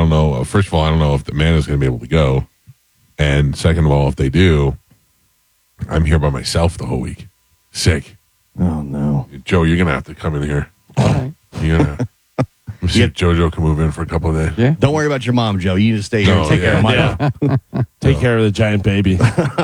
don't know. First of all, I don't know if the man is going to be able to go. And second of all, if they do, I'm here by myself the whole week. Sick. Oh, no. Joe, you're going to have to come in here. All right. You're going to see if JoJo can move in for a couple of days. Yeah. Don't worry about your mom, Joe. You need to stay here and take care of my mom. Take care of the giant baby.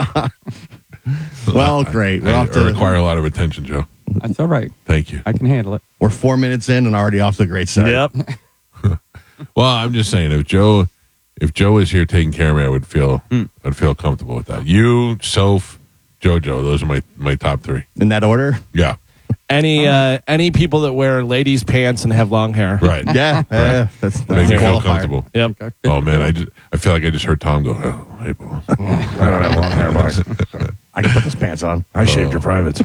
Well, great. I require a lot of attention, Joe. That's all right. Thank you. I can handle it. We're 4 minutes in and already off to a great start. Yep. Well, I'm just saying, if Joe is here taking care of me, I'd feel comfortable with that. You, Soph, JoJo, those are my top three. In that order? Yeah, Any people that wear ladies' pants and have long hair. right. Yeah. That's Make me a feel qualifier. comfortable. Yep. Oh man, I feel like I just heard Tom go, "Oh, hey, boss." I don't have long hair, boss. I can put those pants on. I shaved your privates.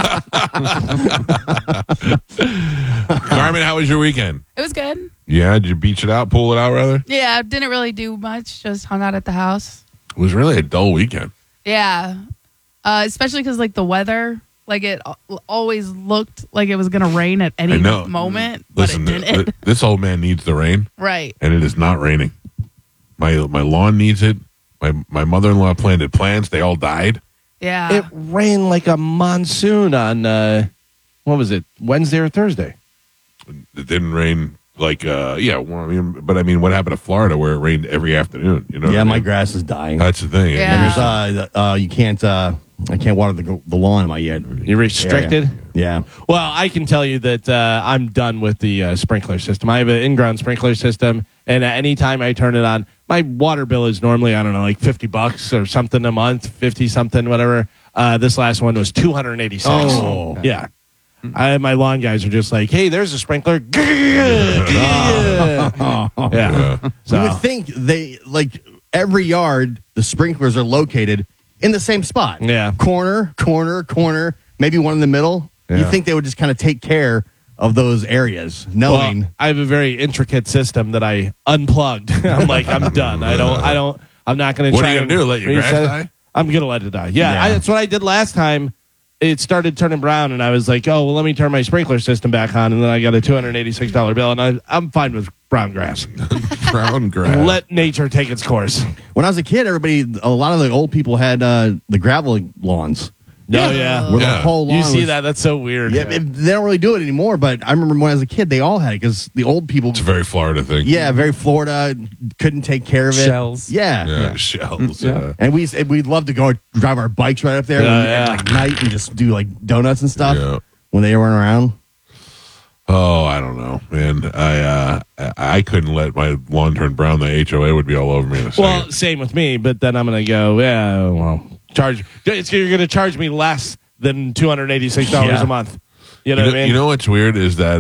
Carmen, how was your weekend? It was good. Yeah, did you beach it out, pull it out, rather? Yeah, didn't really do much. Just hung out at the house. It was really a dull weekend. Yeah, especially because like the weather, like it always looked like it was gonna rain at any moment, Listen, but it didn't. this old man needs the rain, Right. and it is not raining. My lawn needs it. My mother-in-law planted plants. They all died. Yeah. It rained like a monsoon on, what was it, Wednesday or Thursday? It didn't rain like, well, I mean, what happened to Florida where it rained every afternoon? You know? Yeah, what I my mean? grass is dying. That's the thing. Yeah. And there's you can't I can't water the lawn in my yard. You're restricted? Yeah. Well, I can tell you that I'm done with the sprinkler system. I have an in-ground sprinkler system, and any time I turn it on, my water bill is normally, I don't know, like $50 or something a month, 50 something, whatever. This last one was $286. Oh. Yeah. My lawn guys are just like, hey, there's a sprinkler. Yeah. You would think every yard, the sprinklers are located in the same spot. Yeah. Corner, maybe one in the middle. Yeah. You think they would just kind of take care of those areas, knowing. Well, I have a very intricate system that I unplugged. I'm like, I'm done. I'm not going to What try are you and gonna do, let your grass reset it. die? I'm going to let it die. Yeah. Yeah. That's what I did last time. It started turning brown, and I was like, oh, well, let me turn my sprinkler system back on, and then I got a $286 bill, and I'm fine with brown grass. Brown grass. Let nature take its course. When I was a kid, a lot of the old people had the gravel lawns. Oh, yeah. Where Yeah. the whole lawn You see was- that? That's so weird. Yeah, they don't really do it anymore, but I remember when I was a kid, they all had it because the old people, It's a very Florida thing. yeah, very Florida, couldn't take care of it. Shells. Yeah. Yeah, shells. Yeah. And we'd love to go drive our bikes right up there at like night and just do like donuts and stuff Yeah. when they weren't around. Oh, I don't know, man. I couldn't let my lawn turn brown. The HOA would be all over me in a second. Well, same with me, but then I'm going to go, yeah, well, you're going to charge me less than $286 Yeah. a month. You know what I mean? You know what's weird is that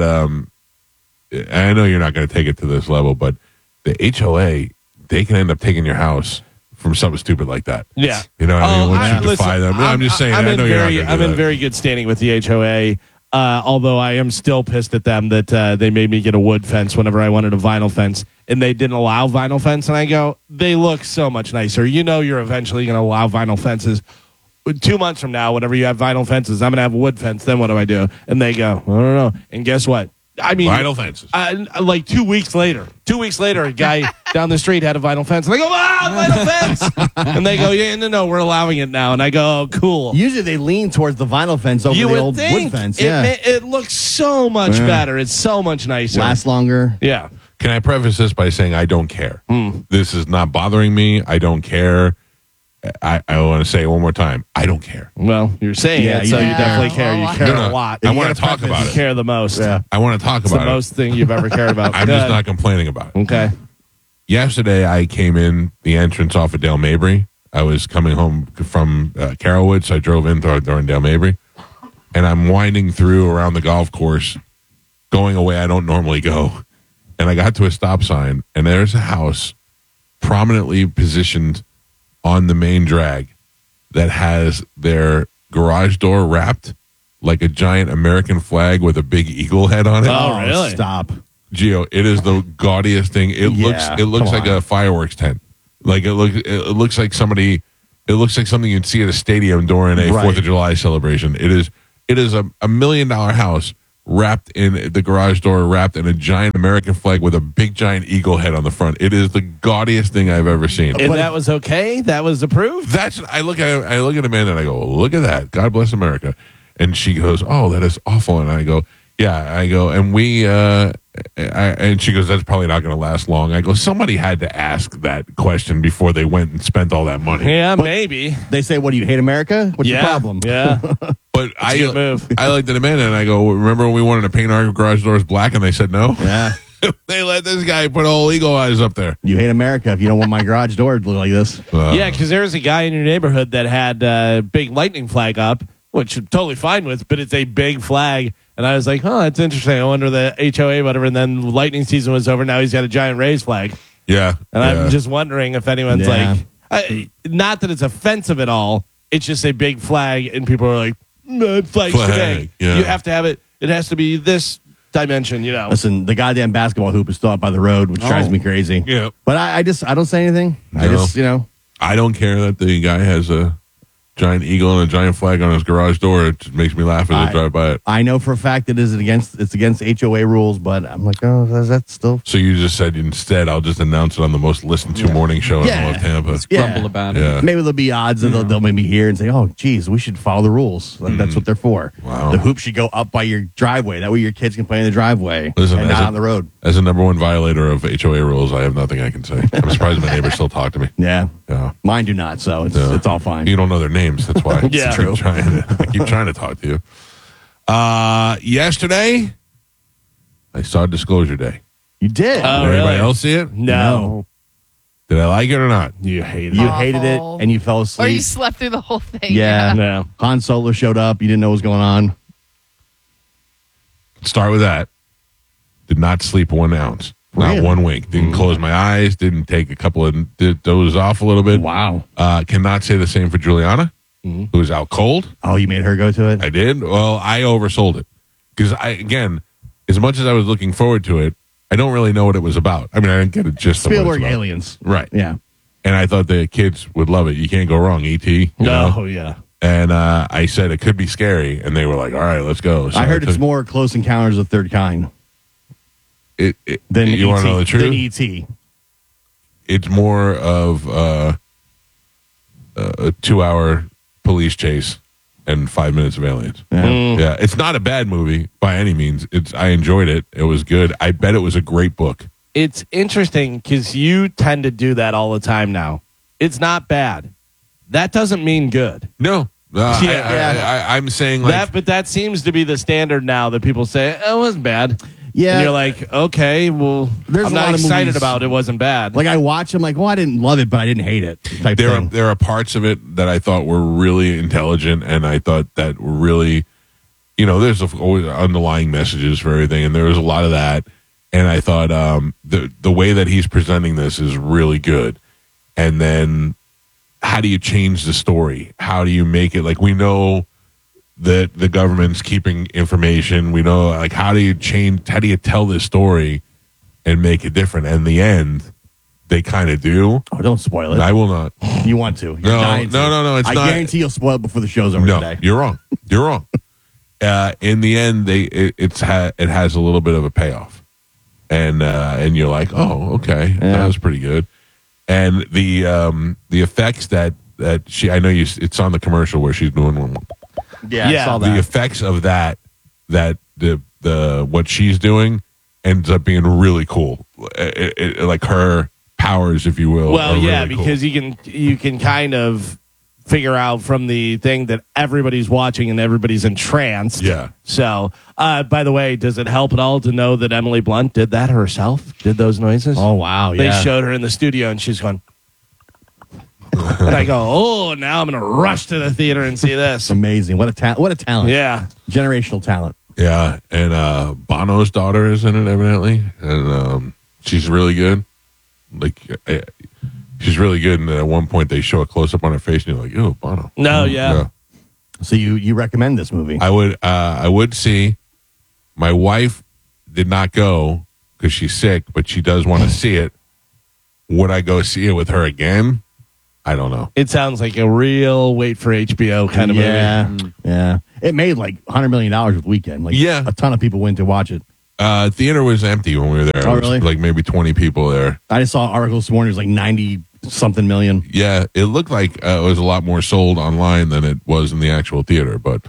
I know you're not going to take it to this level, but the HOA, they can end up taking your house from something stupid like that. Yeah. You know what I mean? Once you defy them. I'm just saying. I know you're not going to do I'm in that. very good standing with the HOA, although I am still pissed at them that they made me get a wood fence whenever I wanted a vinyl fence, and they didn't allow vinyl fence. And I go, they look so much nicer. You know you're eventually going to allow vinyl fences. 2 months from now, whenever you have vinyl fences, I'm going to have a wood fence. Then what do I do? And they go, I don't know. And guess what? I mean, Vinyl fences. like 2 weeks later, a guy down the street had a vinyl fence. And I go, vinyl fence. And they go, yeah, no, we're allowing it now. And I go, oh, cool. Usually they lean towards the vinyl fence over You the would old think wood fence. it, Yeah. it looks so much better. It's so much nicer. Lasts longer. Yeah. Can I preface this by saying I don't care? This is not bothering me. I don't care. I want to say it one more time. I don't care. Well, you're saying Yeah, it, so yeah. you definitely care. You care No, a lot. I You want gotta to talk preface about You it. care the most. Yeah. I want to talk It's the about it. most thing you've ever cared about. I'm just not complaining about it. Okay. Yesterday, I came in the entrance off of Dale Mabry. I was coming home from Carrollwood, so I drove in during Dale Mabry. And I'm winding through around the golf course, going a way I don't normally go. And I got to a stop sign, and there's a house prominently positioned on the main drag that has their garage door wrapped like a giant American flag with a big eagle head on it. Oh, really? Stop. Gio, it is the gaudiest thing. It Yeah, looks come like on. a fireworks tent. Like it looks like somebody. It looks like something you'd see at a stadium during a Right. 4th of July celebration. It is a $1 million house wrapped in the garage door, wrapped in a giant American flag with a big giant eagle head on the front. It is the gaudiest thing I've ever seen. And that was okay? That was approved? That's I look at Amanda and I go, look at that. God bless America. And she goes, oh, that is awful. And I go, yeah. I go, and and she goes, that's probably not going to last long. I go, somebody had to ask that question before they went and spent all that money. Yeah, maybe. They say, what do you hate America? What's your problem? Yeah. But a good move. I looked at Amanda and I go, remember when we wanted to paint our garage doors black and they said no? Yeah. They let this guy put all eagle eyes up there. You hate America if you don't want my garage door to look like this. Yeah, because there's a guy in your neighborhood that had a big lightning flag up, which I'm totally fine with, but it's a big flag. And I was like, oh, that's interesting. I wonder the HOA, whatever. And then lightning season was over. Now he's got a giant Rays flag. Yeah. And I'm just wondering if anyone's Yeah. not that it's offensive at all. It's just a big flag. And people are like, no, flag's too big. Yeah. You have to have it. It has to be this dimension, you know. Listen, the goddamn basketball hoop is still up by the road, which drives me crazy. Yeah. But I don't say anything. I No. just, I don't care that the guy has a giant eagle and a giant flag on his garage door. It just makes me laugh as I drive by it. I know for a fact it's against HOA rules, but I'm like, oh, is that still? So you just said instead, I'll just announce it on the most listened to morning show in all of Tampa. Grumble about it. Yeah. Maybe there'll be odds that they'll maybe hear and say, oh, geez, we should follow the rules. Like, that's what they're for. Wow. The hoop should go up by your driveway. That way your kids can play in the driveway Listen, and as not a- on the road. As a number one violator of HOA rules, I have nothing I can say. I'm surprised my neighbors still talk to me. Yeah. Yeah. Mine do not, so Yeah. it's all fine. You don't know their names. That's why. Yeah. I keep trying to talk to you. Yesterday, I saw Disclosure Day. You did. Oh, Did anybody really? else see it? No. Did I like it or not? You hate it. You hated it Awful. and you fell Or asleep. you slept through the whole thing. Yeah. No. Han Solo showed up. You didn't know what was going on. Start with that. Did not sleep 1 ounce. Not Really? one wink. Didn't close my eyes. Didn't take a couple of did doze off a little bit. Wow. Cannot say the same for Juliana, who was out cold. Oh, you made her go to it? I did. Well, I oversold it because again, as much as I was looking forward to it, I don't really know what it was about. I mean, I didn't get it just Spielberg aliens. right? Yeah. And I thought the kids would love it. You can't go wrong, ET. You No, know? yeah. And I said it could be scary, and they were like, "All right, let's go." So I heard it's took- more Close Encounters of the Third Kind than you want to know the truth? Than E.T. It's more of a 2-hour police chase and 5 minutes of aliens. Yeah. Yeah, it's not a bad movie by any means. I enjoyed it. It was good. I bet it was a great book. It's interesting because you tend to do that all the time now. It's not bad. That doesn't mean good. No, Yeah. I'm saying like But that seems to be the standard now that people say, oh, it wasn't bad. Yeah. And you're like, okay, well, There's I'm a not lot of excited movies- about it wasn't bad. Like I watch them, like, well, I didn't love it, but I didn't hate it. Type thing. there are parts of it that I thought were really intelligent, and I thought that were really, there's always underlying messages for everything, and there was a lot of that. And I thought the way that he's presenting this is really good. And then how do you change the story? How do you make it like we know that the government's keeping information? We know like how do you tell this story and make it different? And in the end, they kind of do. Oh, don't spoil it. I will not. You want to? You're No, dying to. no, it's I not. guarantee you'll spoil it before the show's over No, today. you're wrong. You're wrong. In the end, it has a little bit of a payoff, and you're like, oh, okay, that was pretty good. And the effects that she, I know it's on the commercial where she's doing Yeah, Yeah. I saw the that. effects of that the what she's doing ends up being really cool. Like her powers, if you will. Well, are yeah, really cool. because you can kind of figure out from the thing that everybody's watching and everybody's entranced. Yeah. So, by the way, does it help at all to know that Emily Blunt did that herself? Did those noises? Oh wow, They yeah. showed her in the studio and she's going. And I go, oh, now I'm going to rush to the theater and see this. Amazing. What a talent. What a talent. Yeah. Generational talent. Yeah, and Bono's daughter is in it evidently, and she's really good. Like, she's really good. And at one point, they show a close up on her face, and you're like, "Ew, Bono." No, yeah. So you recommend this movie? I would see. My wife did not go because she's sick, but she does want to see it. Would I go see it with her again? I don't know. It sounds like a real wait for HBO kind of movie. Yeah. It made like $100 million with Weekend. Like, Yeah. a ton of people went to watch it. Theater was empty when we were there. Oh, It was really? like maybe 20 people there. I just saw articles this morning. It was like 90-something million. Yeah, it looked like it was a lot more sold online than it was in the actual theater. But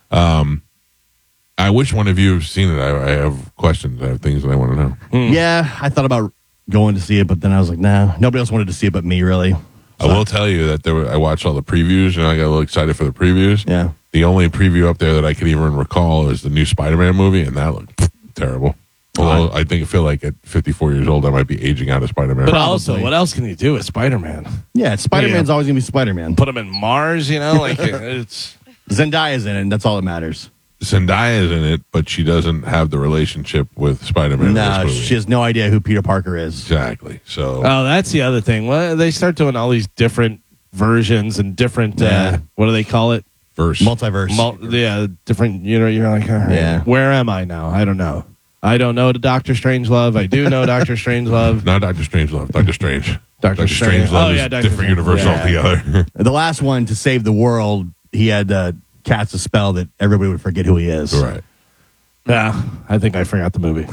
I wish one of you have seen it. I have questions. I have things that I want to know. Yeah, I thought about going to see it, but then I was like, nah, nobody else wanted to see it but me, really. I will tell you that I watched all the previews, and I got a little excited for the previews. Yeah. The only preview up there that I could even recall is the new Spider-Man movie, and that looked terrible. Although I feel like at 54 years old, I might be aging out of Spider-Man. But also, what else can you do with Spider-Man? Yeah, Spider-Man's always going to be Spider-Man. Put him in Mars, like it's. Zendaya's in it, and that's all that matters. Zendaya is in it, but she doesn't have the relationship with Spider-Man. No, she has no idea who Peter Parker is. Exactly. So. Oh, that's the other thing. Well, they start doing all these different versions and different. What do they call it? Multiverse. Different. You're like, all right, Yeah. where am I now? I don't know. I don't know Doctor Strangelove. I do know Doctor Strangelove. Not Doctor Strangelove. Doctor Strange. Doctor Strangelove Oh, is yeah, a Doctor different Strange. universe Yeah. altogether. The last one, to save the world, he had cast a spell that everybody would forget who he is. Right. Yeah, I think I forgot the movie.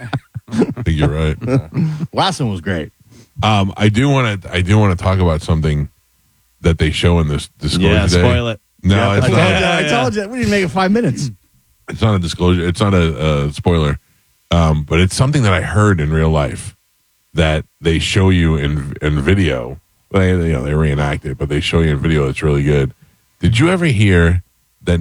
I think you're right. Last one was great. I do want to talk about something that they show in this disclosure. Yeah, day. spoil it. No, it's not. I told you. We didn't make it 5 minutes. It's not a disclosure. It's not a spoiler. But it's something that I heard in real life that they show you in video. They reenact it, but they show you in video. That's really good. Did you ever hear that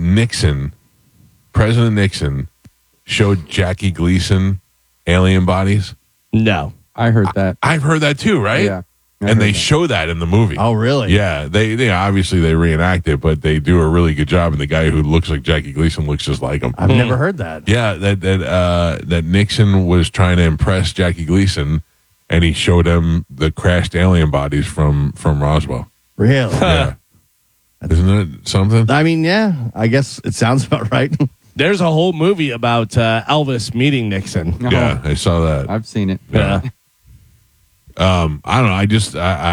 President Nixon, showed Jackie Gleason alien bodies? No. I heard that. I've heard that too, right? Yeah. And they show that in the movie. Oh, really? Yeah, they obviously they reenact it, but they do a really good job. And the guy who looks like Jackie Gleason looks just like him. I've never heard that. Yeah, that Nixon was trying to impress Jackie Gleason, and he showed him the crashed alien bodies from Roswell. Really? Yeah, isn't it something? I mean, yeah, I guess it sounds about right. There's a whole movie about Elvis meeting Nixon. Oh, Yeah, I saw that. I've seen it. Yeah. I don't know. I just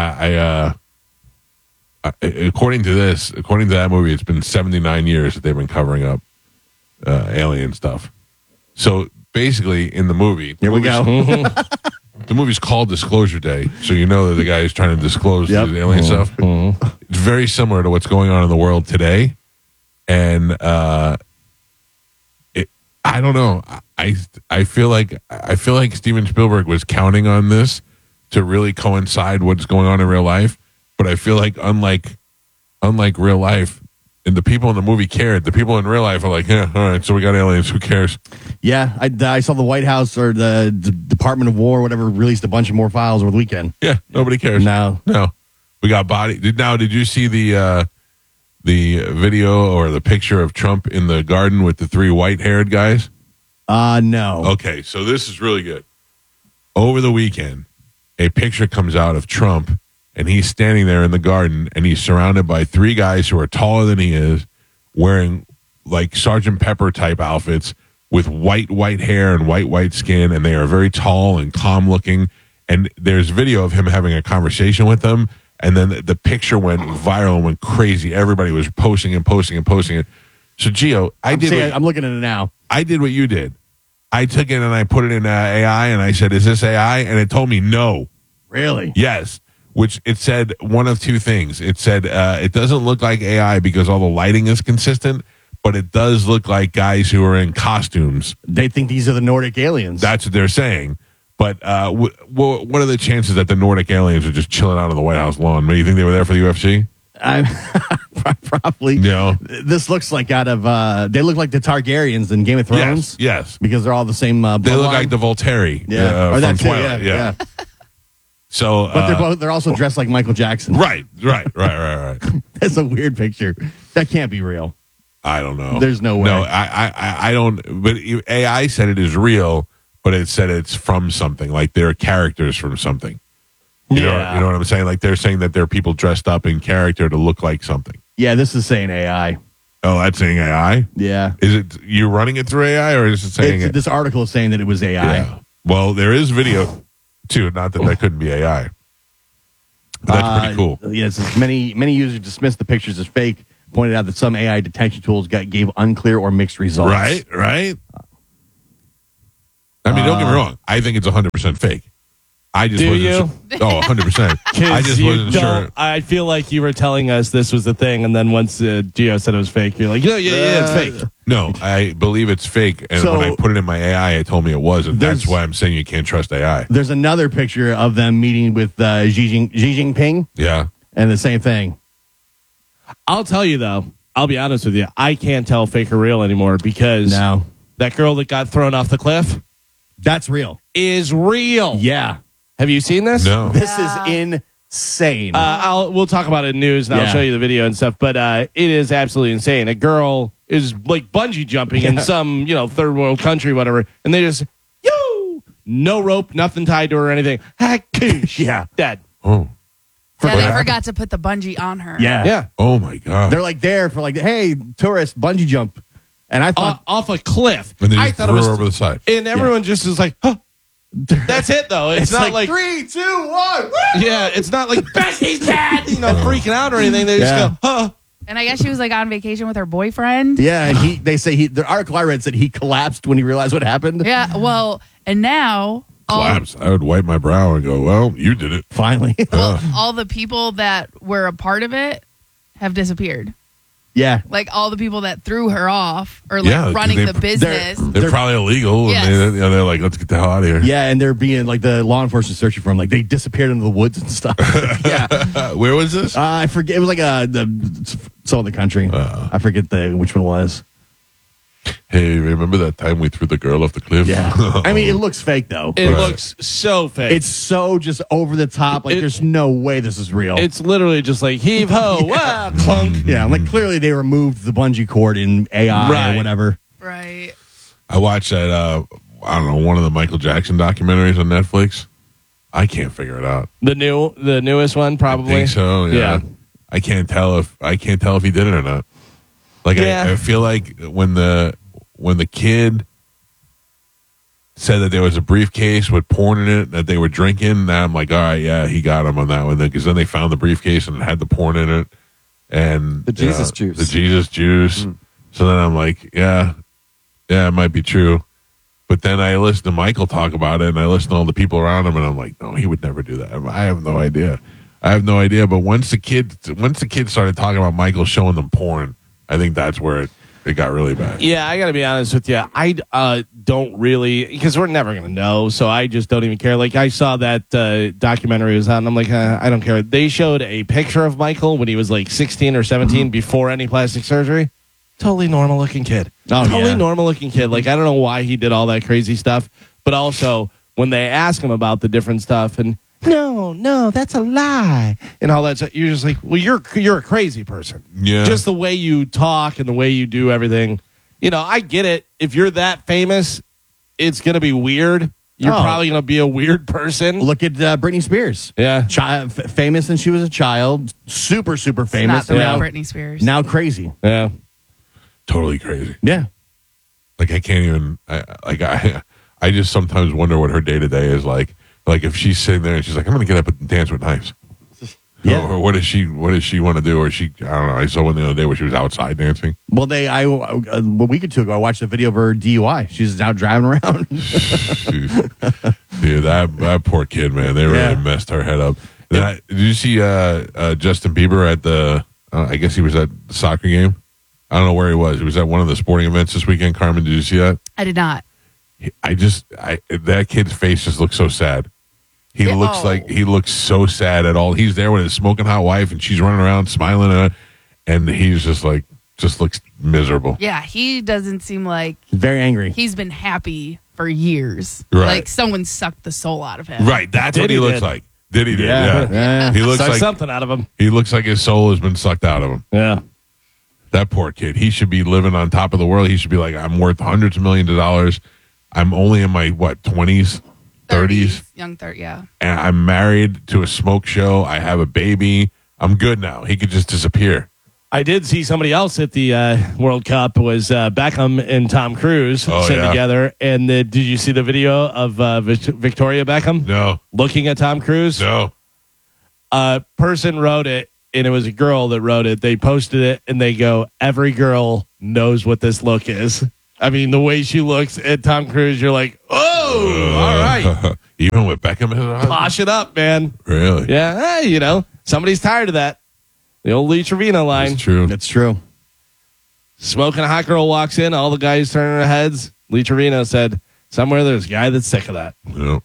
according to that movie, it's been 79 years that they've been covering up alien stuff. So basically, in the movie, Here we go. the movie's called Disclosure Day, so you know that the guy is trying to disclose Yep. the alien stuff. It's very similar to what's going on in the world today, and I don't know. I feel like Steven Spielberg was counting on this to really coincide what's going on in real life, but I feel like unlike real life, and the people in the movie cared. The people in real life are like, yeah, all right, so we got aliens. Who cares? Yeah, I saw the White House or the Department of War, whatever, released a bunch of more files over the weekend. Yeah, nobody cares. No. We got body. Did you see the video or the picture of Trump in the garden with the 3 white-haired guys? No. Okay, so this is really good. Over the weekend, a picture comes out of Trump, and he's standing there in the garden, and he's surrounded by 3 guys who are taller than he is, wearing like Sergeant Pepper type outfits with white hair and white skin, and they are very tall and calm looking. And there's video of him having a conversation with them, and then the picture went viral and went crazy. Everybody was posting it. So, Gio, I'm looking at it now. I did what you did. I took it and I put it in AI, and I said, "Is this AI?" And it told me no. Really? Yes. Which it said one of 2 things. It said it doesn't look like AI because all the lighting is consistent, but it does look like guys who are in costumes. They think these are the Nordic aliens. That's what they're saying. But what are the chances that the Nordic aliens are just chilling out on the White House lawn? Do you think they were there for the UFC? Probably. No. This looks like out of they look like the Targaryens in Game of Thrones. Yes. Because they're all the same bloodline. They look like the Volturi or from that too, Twilight. Yeah. So, But they're also dressed like Michael Jackson. Right. That's a weird picture. That can't be real. I don't know. There's no way. No, I don't. But AI said it is real, but it said it's from something. Like they're characters from something. You know what I'm saying? Like they're saying that they're people dressed up in character to look like something. Yeah, this is saying AI. Oh, that's saying AI? Yeah. Is it you running it through AI, or is it saying it? This article is saying that it was AI. Yeah. Well, there is video too. Not that couldn't be AI. But that's pretty cool. Yes, many users dismissed the pictures as fake, pointed out that some AI detection tools gave unclear or mixed results. Right. I mean, don't get me wrong. I think it's 100% fake. I just Do wasn't you? sure. Oh, 100%. I just wasn't sure. I feel like you were telling us this was the thing, and then once Gio said it was fake, you're like, yeah, it's fake. No, I believe it's fake. And So- when I put it in my AI, it told me it wasn't. That's There's- why I'm saying you can't trust AI. There's another picture of them meeting with Xi Jinping, Yeah. and the same thing. I'll tell you, though, I'll be honest with you, I can't tell fake or real anymore because No, that girl that got thrown off the cliff that's real. is real. Yeah, Have you seen this? No. this is insane. We'll talk about it in news, and I'll Yeah. show you the video and stuff. But it is absolutely insane. A girl is like bungee jumping in some third world country, whatever, and they just no rope, nothing tied to her or anything. Yeah. Dead. Oh. Yeah, they happened? forgot to put the bungee on her. Yeah, Oh, my God. They're like there for like, hey, tourist bungee jump, and I thought off a cliff. And they I just thought it threw was, her over the side. and everyone just is like, huh. That's it though. It's not like 3, 2, 1. yeah, it's not like Betsy's dead, freaking out or anything. They just Yeah. go, huh. And I guess she was like on vacation with her boyfriend. Yeah, and they say the article I read said he collapsed when he realized what happened. Yeah, well, and now Collapse. I would wipe my brow and go, well, you did it. Finally. all the people that were a part of it have disappeared. Yeah. Like all the people that threw her off or like Yeah, 'cause running they- the business. They're probably illegal. Yes. And they're like, let's get the hell out of here. Yeah, and they're being like the law enforcement searching for him. Like they disappeared into the woods and stuff. Yeah. Where was this? I forget. It was like some other country. I forget which one it was. Hey, remember that time we threw the girl off the cliff? Yeah. I mean, it looks fake though. It Right. looks so fake. It's so just over the top. Like there's no way this is real. It's literally just like heave ho, wah, clunk. Yeah, like clearly they removed the bungee cord in AI Right. or whatever. Right. I watched that, I don't know, one of the Michael Jackson documentaries on Netflix. I can't figure it out. The newest one, I probably. think so. Yeah. I can't tell if he did it or not. Like Yeah. I feel like when the kid said that there was a briefcase with porn in it that they were drinking, now I'm like, all right, yeah, he got him on that one. Because then they found the briefcase and it had the porn in it, and The Jesus juice. the Jesus juice. So then I'm like, yeah, it might be true. But then I listened to Michael talk about it, and I listened to all the people around him, and I'm like, no, he would never do that. I have no idea. But once the kid started talking about Michael showing them porn, I think that's where it got really bad. Yeah, I got to be honest with you. I don't really, because we're never going to know, so I just don't even care. Like, I saw that documentary was on, and I'm like, I don't care. They showed a picture of Michael when he was like 16 or 17 before any plastic surgery. Totally normal looking kid. Totally normal looking kid. Like, I don't know why he did all that crazy stuff, but also when they ask him about the different stuff and no, that's a lie and all that stuff, you're just like, well, you're a crazy person. Yeah. Just the way you talk and the way you do everything. I get it. If you're that famous, it's going to be weird. You're probably going to be a weird person. Look at Britney Spears. Yeah. Famous since she was a child. Super, super It's famous. not the real now, Britney Spears. now crazy. Yeah. Totally crazy. Yeah. Like I can't even. I just sometimes wonder what her day to day is like. Like if she's sitting there and she's like, I'm going to get up and dance with knives. Yeah. Or what does she want to do? Or I don't know. I saw one the other day where she was outside dancing. Well, a week or two ago, I watched a video of her DUI. She's now driving around. Dude, that poor kid, man. They really messed her head up. Did you see Justin Bieber at the? I guess he was at the soccer game. I don't know where he was. He was at one of the sporting events this weekend. Carmen, did you see that? I did not. That kid's face just looks so sad. He looks so sad at all. He's there with his smoking hot wife, and she's running around smiling at her, and he's just looks miserable. Yeah, he doesn't seem like Very angry. he's been happy for years. Right. Like someone sucked the soul out of him. Right, that's what he looks like. Did he? Yeah. Yeah. He looks Suck like something out of him. he looks like his soul has been sucked out of him. Yeah. That poor kid. He should be living on top of the world. He should be like, I'm worth hundreds of millions of dollars. I'm only in my 20s, 30s, Young 30, yeah. and I'm married to a smoke show. I have a baby. I'm good now. He could just disappear. I did see somebody else at the World Cup was Beckham and Tom Cruise sitting together. And did you see the video of Victoria Beckham No. looking at Tom Cruise? No. A person wrote it, and it was a girl that wrote it. They posted it, and they go, every girl knows what this look is. I mean, the way she looks at Tom Cruise, you're like, oh, all right. Even with Beckham as a husband? Posh it up, man. Really? Yeah, hey, somebody's tired of that. The old Lee Trevino line. That's true. It's true. Smoking hot girl walks in, all the guys turning their heads. Lee Trevino said, somewhere there's a guy that's sick of that. Yeah.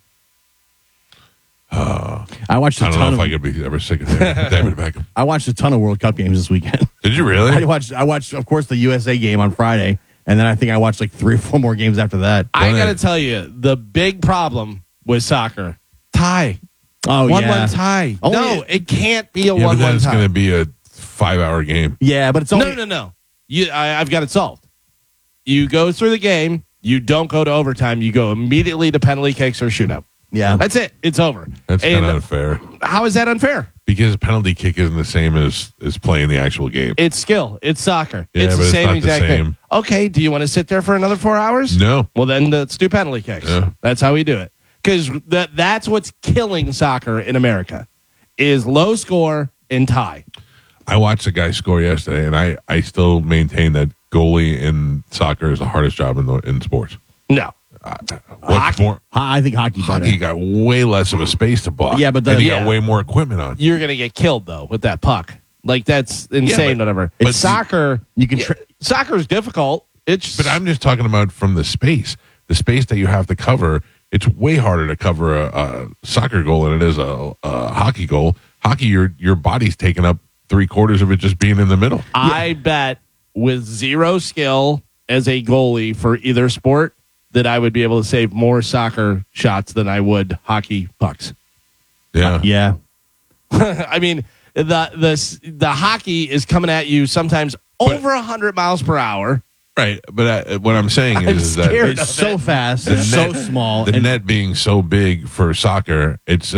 I watched a I don't ton know if of I could be ever sick of David Beckham. I watched a ton of World Cup games this weekend. Did you really? I watched, of course, the USA game on Friday, and then I think I watched like 3 or 4 more games after that. I got to tell you, the big problem with soccer, tie. Oh, 1-1 tie. Only- No, it can't be a Yeah, but 1-1 then it's tie. going to be a 5-hour game. Yeah, but it's only No. I've got it solved. You go through the game. You don't go to overtime. You go immediately to penalty kicks or shootout. Yeah, That's it. It's over. That's And kind of unfair how is that unfair? because a penalty kick isn't the same as playing the actual game. It's skill. It's soccer. Yeah, it's but the it's same not the exact same. thing. Okay, do you want to sit there for another 4 hours? No. Well, then let's do penalty kicks. Yeah. That's how we do it. Because that's what's killing soccer in America is low score and tie. I watched a guy score yesterday, and I still maintain that goalie in soccer is the hardest job in sports. No. What's more? I think hockey. Hockey got way less of a space to block. Yeah, but and you yeah. got way more equipment on. You're going to get killed, though, with that puck. Like, that's insane, but- whatever. but It's soccer. You can. Soccer is difficult. It's But I'm just talking about from the space that you have to cover. It's way harder to cover a soccer goal than it is a hockey goal. Hockey, your body's taking up 3/4 of it just being in the middle. I bet with zero skill as a goalie for either sport that I would be able to save more soccer shots than I would hockey pucks. Yeah. Yeah, I mean, the hockey is coming at you sometimes over 100 miles per hour. Right. But what I'm saying I'm is that scared. it's so fast. the It's so net- small. The and net being so big for soccer, it's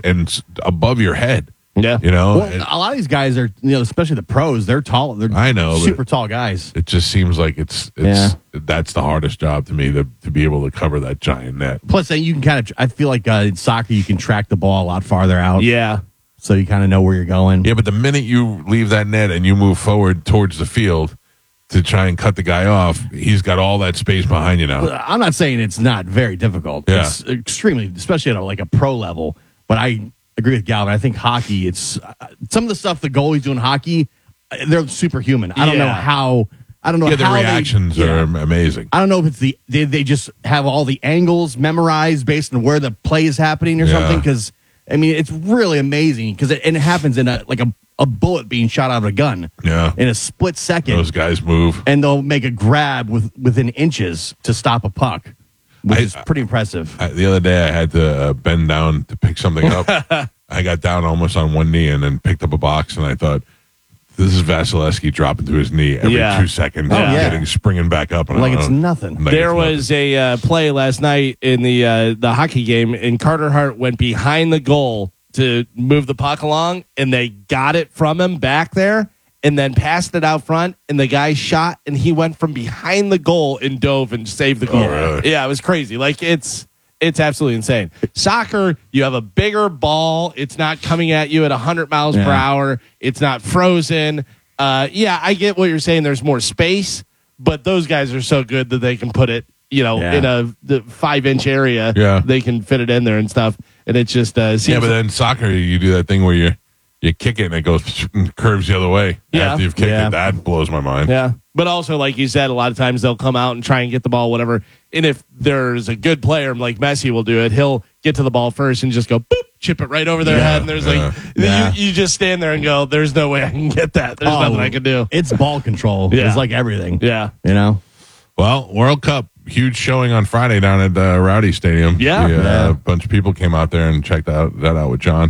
above your head. Yeah. You know, well, a lot of these guys are, especially the pros. They're tall. They're I know, but- super tall guys. it just seems like it's Yeah. that's the hardest job to me to be able to cover that giant net. Plus, then you can kind of. I feel like in soccer, you can track the ball a lot farther out. Yeah. So you kind of know where you're going. Yeah, but the minute you leave that net and you move forward towards the field to try and cut the guy off, he's got all that space behind you now. I'm not saying it's not very difficult. Yeah. It's extremely, especially at a pro level. But I agree with Galvin. I think hockey, it's some of the stuff the goalies do in hockey, they're superhuman. I don't know Yeah. how. I don't know Yeah, the how reactions are amazing. I don't know if it's they just have all the angles memorized based on where the play is happening or Yeah. something. Because I mean, it's really amazing because it happens in a bullet being shot out of a gun. Yeah. In a split second, Those guys move. and they'll make a grab within inches to stop a puck, which I- is pretty impressive. The other day, I had to bend down to pick something up. I got down almost on one knee and then picked up a box, and I thought, this is Vasilevsky dropping to his knee every Yeah. 2 seconds, Oh, and yeah. springing back up. And Like I it's don't- nothing. like There it's nothing. was a play last night in the hockey game, and Carter Hart went behind the goal to move the puck along, and they got it from him back there, and then passed it out front, and the guy shot, and he went from behind the goal and dove and saved the goal. Oh, really? Yeah, it was crazy. Like it's absolutely insane. Soccer, you have a bigger ball. It's not coming at you at 100 miles per Yeah. hour. It's not frozen. Yeah, I get what you're saying. There's more space, but those guys are so good that they can put it, Yeah. in the 5-inch area. Yeah. They can fit it in there and stuff. And it just seems Yeah, but then soccer, you do that thing where you kick it and it goes curves the other way Yeah. after you've kicked Yeah. it. That blows my mind. yeah. But also, like you said, a lot of times they'll come out and try and get the ball, whatever. And if there's a good player like Messi will do it, he'll get to the ball first and just go boop, chip it right over their head. And there's Yeah. you just stand there and go, there's no way I can get that. There's nothing I can do. It's ball control. Yeah. It's like everything. Yeah. You know? Well, World Cup, huge showing on Friday down at Rowdy Stadium. Yeah. Yeah. A bunch of people came out there and checked that out with John.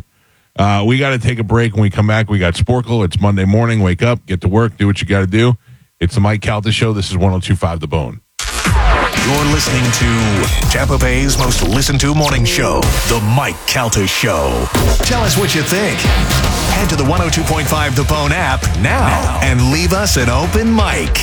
We got to take a break. When we come back, we got Sporkle. It's Monday morning. Wake up, get to work, do what you got to do. It's the Mike Calta Show. This is 102.5 The Bone. You're listening to Tampa Bay's most listened to morning show, The Mike Calta Show. Tell us what you think. Head to the 102.5 The Bone app now and leave us an open mic.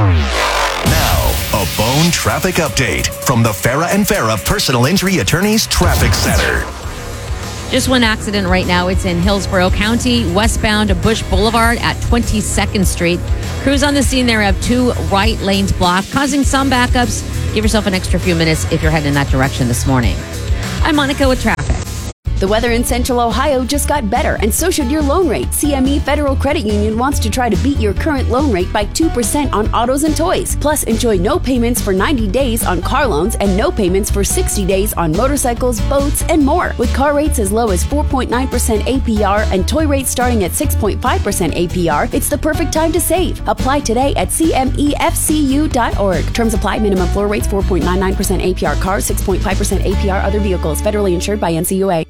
Now, a Bone traffic update from the Farah and Farah Personal Injury Attorneys Traffic Center. Just one accident right now. It's in Hillsborough County, westbound Bush Boulevard at 22nd Street. Crews on the scene there have 2 right lanes blocked, causing some backups. Give yourself an extra few minutes if you're heading in that direction this morning. I'm Monica with traffic. The weather in Central Ohio just got better, and so should your loan rate. CME Federal Credit Union wants to try to beat your current loan rate by 2% on autos and toys. Plus, enjoy no payments for 90 days on car loans and no payments for 60 days on motorcycles, boats, and more. With car rates as low as 4.9% APR and toy rates starting at 6.5% APR, it's the perfect time to save. Apply today at CMEFCU.org. Terms apply. Minimum floor rates 4.99% APR cars, 6.5% APR other vehicles. Federally insured by NCUA.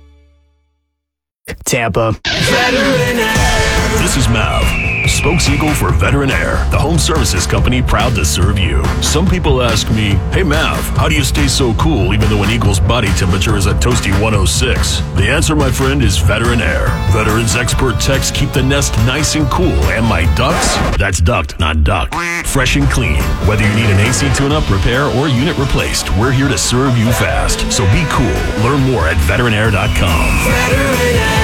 Tampa. This is Mav, spokes eagle for Veteran Air, the home services company proud to serve you. Some people ask me, hey Mav, how do you stay so cool even though an eagle's body temperature is a toasty 106? The answer, my friend, is Veteran Air. Veterans expert techs keep the nest nice and cool, and my ducks, that's ducked, not ducked, fresh and clean. Whether you need an AC tune-up, repair, or unit replaced, we're here to serve you fast. So be cool. Learn more at veteranair.com. Veteran Air.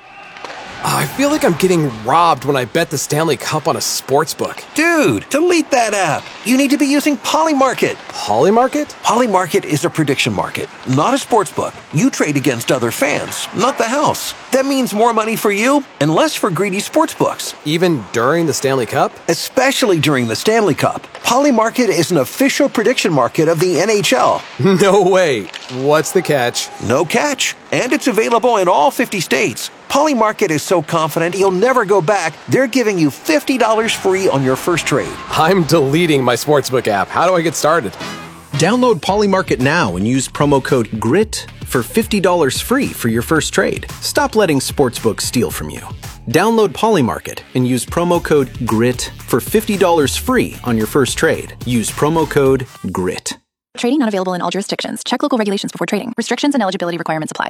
I feel like I'm getting robbed when I bet the Stanley Cup on a sportsbook. Dude, delete that app. You need to be using Polymarket. Polymarket? Polymarket is a prediction market, not a sportsbook. You trade against other fans, not the house. That means more money for you and less for greedy sportsbooks. Even during the Stanley Cup? Especially during the Stanley Cup. Polymarket is an official prediction market of the NHL. No way. What's the catch? No catch. And it's available in all 50 states. Polymarket is so confident you'll never go back, they're giving you $50 free on your first trade. I'm deleting my sportsbook app. How do I get started? Download Polymarket now and use promo code GRIT for $50 free for your first trade. Stop letting sportsbooks steal from you. Download Polymarket and use promo code GRIT for $50 free on your first trade. Use promo code GRIT. Trading not available in all jurisdictions. Check local regulations before trading. Restrictions and eligibility requirements apply.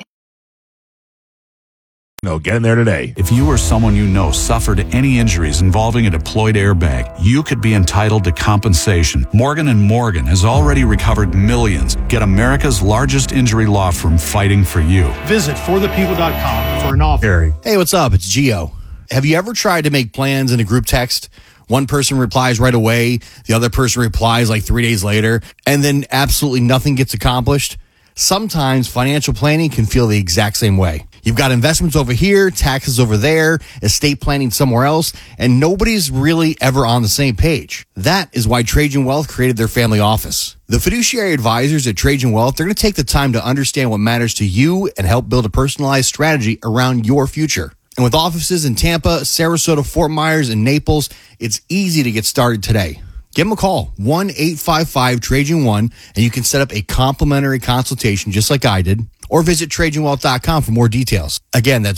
No, get in there today. If you or someone you know suffered any injuries involving a deployed airbag, you could be entitled to compensation. Morgan & Morgan has already recovered millions. Get America's largest injury law firm fighting for you. Visit forthepeople.com for an offer. Hey, what's up? It's Gio. Have you ever tried to make plans in a group text? One person replies right away, the other person replies like 3 days later, and then absolutely nothing gets accomplished? Sometimes financial planning can feel the exact same way. You've got investments over here, taxes over there, estate planning somewhere else, and nobody's really ever on the same page. That is why Trajan Wealth created their family office. The fiduciary advisors at Trajan Wealth, they're going to take the time to understand what matters to you and help build a personalized strategy around your future. And with offices in Tampa, Sarasota, Fort Myers, and Naples, it's easy to get started today. Give them a call, 1-855-TRAJAN1, and you can set up a complimentary consultation just like I did, or visit TrajanWealth.com for more details. Again, that's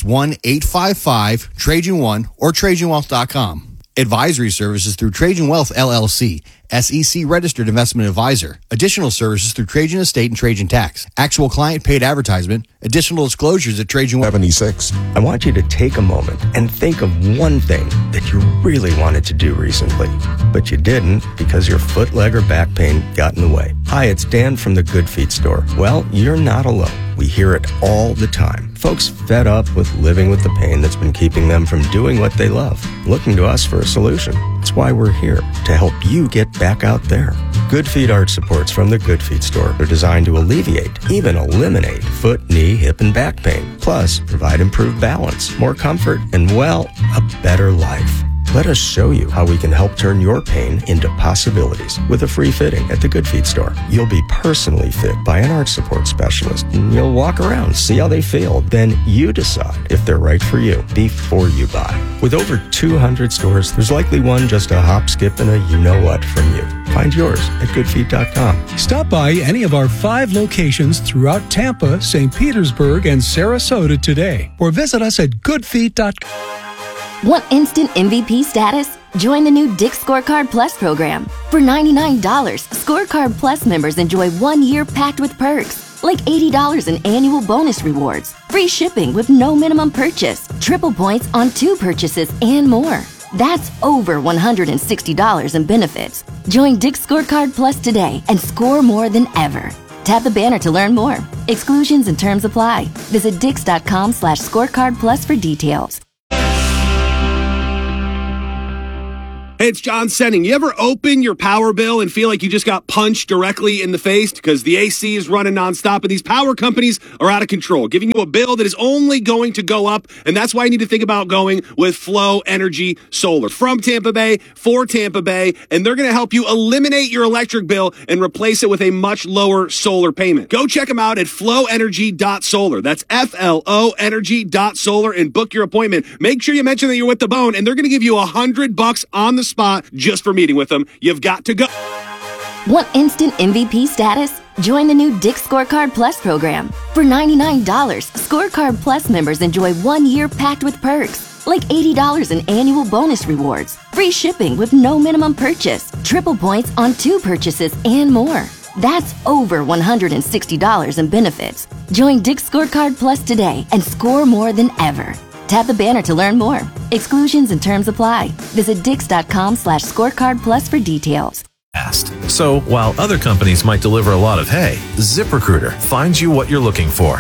1-855-TRAJAN1 or TrajanWealth.com. Advisory services through Trajan Wealth, LLC, SEC registered investment advisor. Additional services through Trajan Estate and Trajan Tax. Actual client paid advertisement. Additional disclosures at Trajan 76. I want you to take a moment and think of one thing that you really wanted to do recently, but you didn't because your foot, leg, or back pain got in the way. Hi, it's Dan from the Good Feet store. Well, you're not alone. We hear it all the time. Folks fed up with living with the pain that's been keeping them from doing what they love, looking to us for a solution. That's why we're here, to help you get back out there. Good Feet arch supports from the Good Feet store are designed to alleviate, even eliminate, foot, knee, hip, and back pain. Plus, provide improved balance, more comfort, and, well, a better life. Let us show you how we can help turn your pain into possibilities with a free fitting at the Good Feet store. You'll be personally fit by an arch support specialist, and you'll walk around, see how they feel. Then you decide if they're right for you before you buy. With over 200 stores, there's likely one just a hop, skip, and a you-know-what from you. Find yours at goodfeet.com. Stop by any of our 5 locations throughout Tampa, St. Petersburg, and Sarasota today, or visit us at goodfeet.com. Want instant MVP status? Join the new Dick's Scorecard Plus program. For $99, Scorecard Plus members enjoy 1 year packed with perks, like $80 in annual bonus rewards, free shipping with no minimum purchase, triple points on 2 purchases, and more. That's over $160 in benefits. Join Dick's Scorecard Plus today and score more than ever. Tap the banner to learn more. Exclusions and terms apply. Visit Dix.com/scorecard+ for details. Hey, it's John Senning. You ever open your power bill and feel like you just got punched directly in the face because the AC is running nonstop and these power companies are out of control, giving you a bill that is only going to go up, and that's why you need to think about going with Flow Energy Solar. From Tampa Bay, for Tampa Bay, and they're going to help you eliminate your electric bill and replace it with a much lower solar payment. Go check them out at flowenergy.solar. That's FLO energy.solar and book your appointment. Make sure you mention that you're with The Bone, and they're going to give you $100 on the spot just for meeting with them. You've got to go. Want instant MVP status? Join the new Dix Scorecard Plus program. For $99, Scorecard Plus members enjoy 1 year packed with perks, like $80 in annual bonus rewards, free shipping with no minimum purchase, triple points on 2 purchases, and more. That's over $160 in benefits. Join Dix Scorecard Plus today and score more than ever. Tap the banner to learn more. Exclusions and terms apply. Visit Dix.com/scorecard+ for details. So, while other companies might deliver a lot of hay, ZipRecruiter finds you what you're looking for.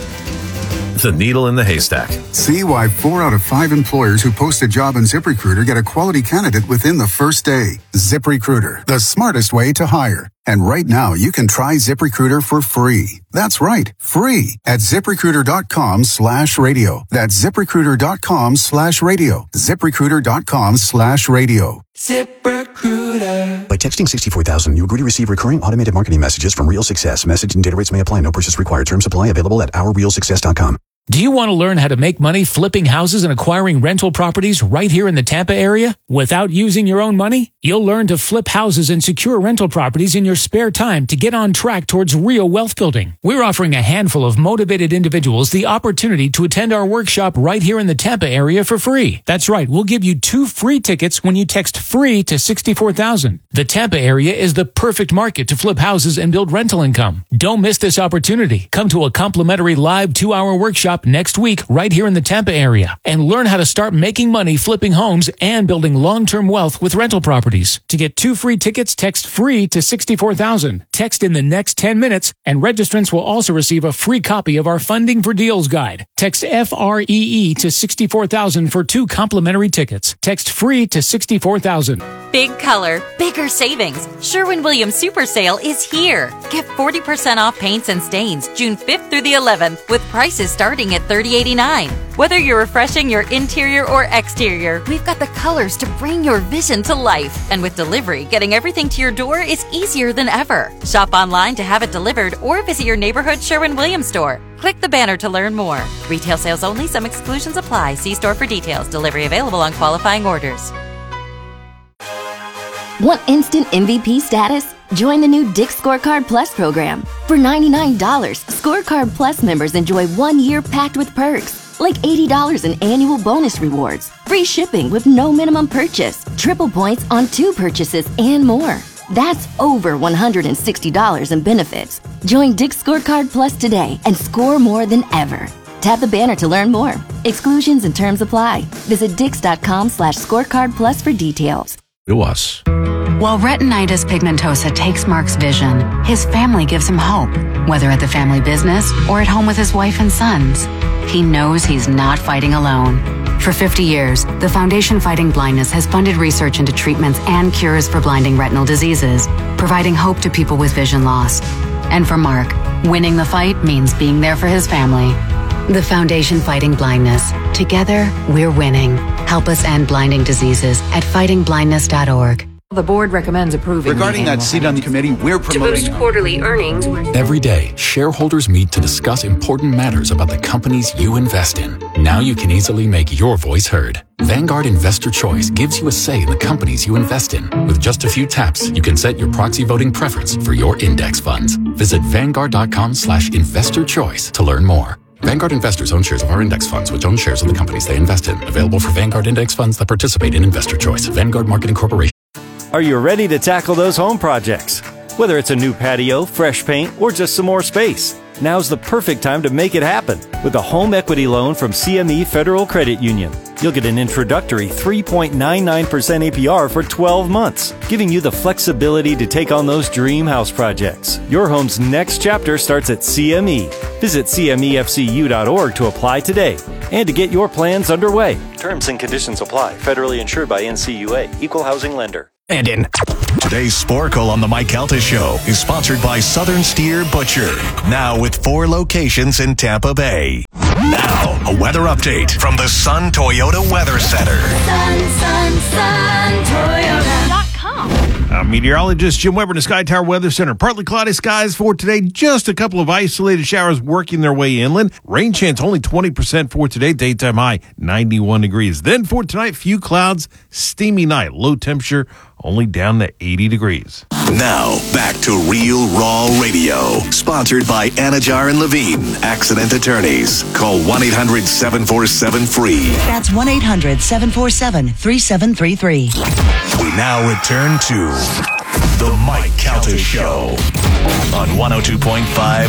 The needle in the haystack. See why 4 out of 5 employers who post a job on ZipRecruiter get a quality candidate within the first day. ZipRecruiter, the smartest way to hire. And right now, you can try ZipRecruiter for free. That's right, free at ZipRecruiter.com/radio. That's ZipRecruiter.com/radio. ZipRecruiter.com/radio. ZipRecruiter. By texting 64,000, you agree to receive recurring automated marketing messages from Real Success. Message and data rates may apply. No purchase required. Terms apply. Available at OurRealSuccess.com. Do you want to learn how to make money flipping houses and acquiring rental properties right here in the Tampa area without using your own money? You'll learn to flip houses and secure rental properties in your spare time to get on track towards real wealth building. We're offering a handful of motivated individuals the opportunity to attend our workshop right here in the Tampa area for free. That's right, we'll give you 2 free tickets when you text FREE to 64,000. The Tampa area is the perfect market to flip houses and build rental income. Don't miss this opportunity. Come to a complimentary live 2-hour workshop next week right here in the Tampa area and learn how to start making money flipping homes and building long-term wealth with rental properties. To get 2 free tickets, text FREE to 64,000. Text in the next 10 minutes and registrants will also receive a free copy of our Funding for Deals guide. Text FREE to 64,000 for 2 complimentary tickets. Text FREE to 64,000. Big color, bigger savings. Sherwin-Williams Super Sale is here. Get 40% off paints and stains June 5th through the 11th with prices starting at $30.89. Whether you're refreshing your interior or exterior, we've got the colors to bring your vision to life. And with delivery, getting everything to your door is easier than ever. Shop online to have it delivered or visit your neighborhood Sherwin-Williams store. Click the banner to learn more. Retail sales only. Some exclusions apply. See store for details. Delivery available on qualifying orders. Want instant MVP status? Join the new Dix Scorecard Plus program. For $99, Scorecard Plus members enjoy 1 year packed with perks, like $80 in annual bonus rewards, free shipping with no minimum purchase, triple points on 2 purchases, and more. That's over $160 in benefits. Join Dix Scorecard Plus today and score more than ever. Tap the banner to learn more. Exclusions and terms apply. Visit Dix.com/scorecard plus for details. To us. While retinitis pigmentosa takes Mark's vision, his family gives him hope, whether at the family business or at home with his wife and sons. He knows he's not fighting alone. For 50 years, the Foundation Fighting Blindness has funded research into treatments and cures for blinding retinal diseases, providing hope to people with vision loss. And for Mark, winning the fight means being there for his family. The Foundation Fighting Blindness. Together, we're winning. Help us end blinding diseases at fightingblindness.org. The board recommends approving. Regarding that seat on the committee, we're promoting to boost quarterly earnings. Every day, shareholders meet to discuss important matters about the companies you invest in. Now you can easily make your voice heard. Vanguard Investor Choice gives you a say in the companies you invest in. With just a few taps, you can set your proxy voting preference for your index funds. Visit Vanguard.com/investor choice to learn more. Vanguard investors own shares of our index funds, which own shares of the companies they invest in. Available for Vanguard index funds that participate in Investor Choice. Vanguard Marketing Corporation. Are you ready to tackle those home projects? Whether it's a new patio, fresh paint, or just some more space, Now's the perfect time to make it happen with a home equity loan from CME Federal Credit Union. You'll get an introductory 3.99% APR for 12 months, giving you the flexibility to take on those dream house projects. Your home's next chapter starts at CME. Visit CMEFCU.org to apply today and to get your plans underway. Terms and conditions apply. Federally insured by NCUA. Equal housing lender. And in today's Sporkle on the Mike Calta Show is sponsored by Southern Steer Butcher. Now with 4 locations in Tampa Bay. Now, a weather update from the Sun Toyota Weather Center. Sun, Toyota.com. Meteorologist Jim Weber in the Sky Tower Weather Center. Partly cloudy skies for today. Just a couple of isolated showers working their way inland. Rain chance only 20% for today. Daytime high 91 degrees. Then for tonight, few clouds, steamy night. Low temperature only down to 80 degrees. Now, back to Real Raw Radio. Sponsored by Anajar and Levine, accident attorneys. Call 1-800-747-FREE. That's 1-800-747-3733. We now return to The Mike Calta Show on 102.5